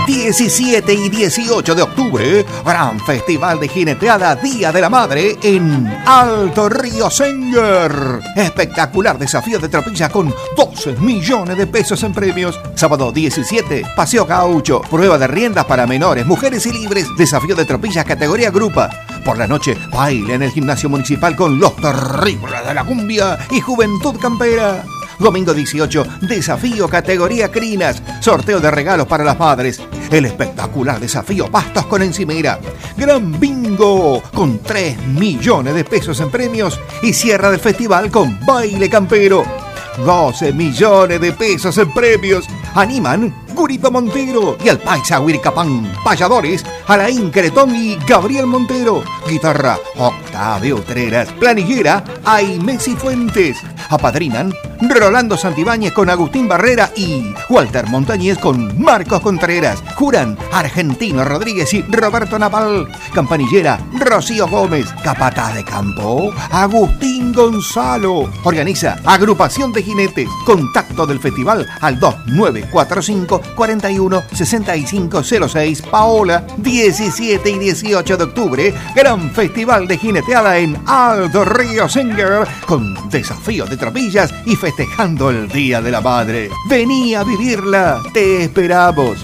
17 y 18 de octubre, gran festival de jineteada Día de la Madre en Alto Río Senger. Espectacular desafío de tropilla con 12 millones de pesos en premios. Sábado 17, Paseo Gaucho, prueba de riendas para menores, mujeres y libres, desafío de tropillas categoría grupa. Por la noche, baile en el gimnasio municipal con Los Terribles de la Cumbia y Juventud Campera. Domingo 18, desafío categoría crinas, sorteo de regalos para las madres. El espectacular desafío Pastos con Encimera. Gran bingo con 3 millones de pesos en premios y cierra del festival con baile campero. 12 millones de pesos en premios. Animan Gurito Montero y el Paisa Huircapán. Payadores, Alain Cretón y Gabriel Montero. Guitarra, Octavio Utreras. Planillera, Aimesi Fuentes. Apadrinan Rolando Santibáñez con Agustín Barrera y Walter Montañez con Marcos Contreras. Juran Argentino Rodríguez y Roberto Naval. Campanillera, Rocío Gómez. Capataz de campo, Agustín Gonzalo. Organiza Agrupación de Jinetes. Contacto del festival al 2945 41 6506. Paola. 17 y 18 de octubre, gran festival de jineteada en Alto Río Senger con desafío de tropillas y festejando el Día de la Madre. Vení a vivirla, te esperamos.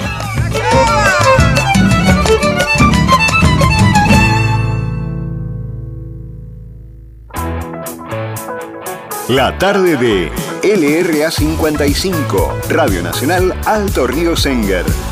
La tarde de LRA 55, Radio Nacional Alto Río Senger.